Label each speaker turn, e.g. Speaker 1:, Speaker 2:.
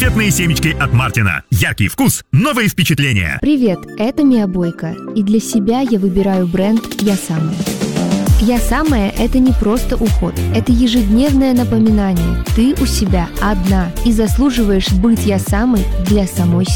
Speaker 1: Конфетные семечки от Мартина. Яркий вкус, новые впечатления.
Speaker 2: Привет, это Мия Бойко, и для себя я выбираю бренд «Я самая». «Я самая» — это не просто уход, это ежедневное напоминание. Ты у себя одна и заслуживаешь быть «Я самой» для самой себя.